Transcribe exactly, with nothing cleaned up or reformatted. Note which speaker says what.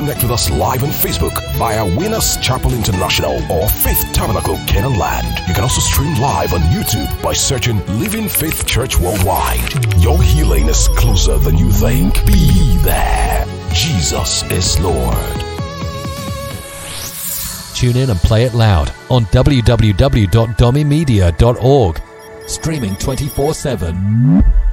Speaker 1: connect with us live on Facebook via Winners Chapel International or Faith Tabernacle Canaan Land. You can also stream live on YouTube by searching Living Faith Church Worldwide. Your healing is closer than you think. Be there. Jesus is Lord.
Speaker 2: Tune in and play it loud on w w w dot domi media dot org. Streaming twenty-four seven.